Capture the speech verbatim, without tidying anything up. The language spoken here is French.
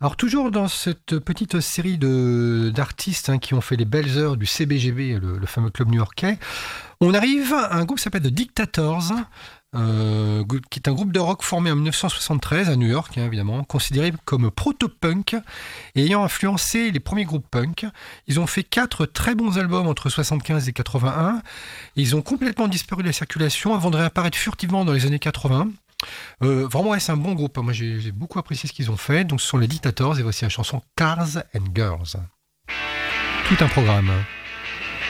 Alors toujours dans cette petite série de, d'artistes hein, qui ont fait les belles heures du C B G B, le, le fameux club new-yorkais, on arrive à un groupe qui s'appelle The Dictators, euh, qui est un groupe de rock formé en dix-neuf cent soixante-treize à New York, hein, évidemment, considéré comme proto-punk et ayant influencé les premiers groupes punk. Ils ont fait quatre très bons albums entre soixante-quinze et quatre-vingt-un. Ils ont complètement disparu de la circulation avant de réapparaître furtivement dans les années quatre-vingts. Euh, vraiment, ouais, c'est un bon groupe. Moi, j'ai, j'ai beaucoup apprécié ce qu'ils ont fait. Donc, ce sont les Dictators et voici la chanson Cars and Girls. Tout un programme.